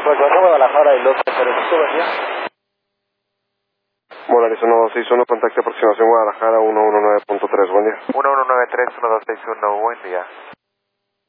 Pues yo de Guadalajara y los Perezuso, buen día. Volaris 1261, contacto aproximación Guadalajara 119.3, buen día. 1193, 1261, buen día.